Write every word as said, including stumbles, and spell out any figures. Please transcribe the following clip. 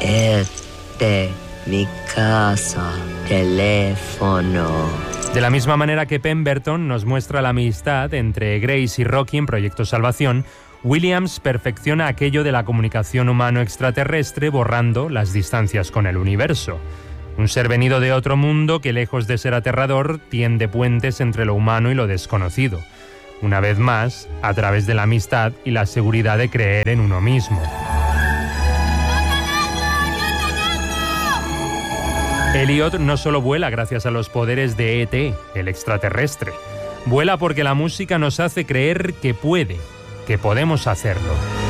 Este, mi casa, teléfono. De la misma manera que Pemberton nos muestra la amistad entre Grace y Rocky en Proyecto Salvación, Williams perfecciona aquello de la comunicación humano-extraterrestre borrando las distancias con el universo. Un ser venido de otro mundo que, lejos de ser aterrador, tiende puentes entre lo humano y lo desconocido. Una vez más, a través de la amistad y la seguridad de creer en uno mismo. Elliot no solo vuela gracias a los poderes de E T, el extraterrestre. Vuela porque la música nos hace creer que puede, que podemos hacerlo.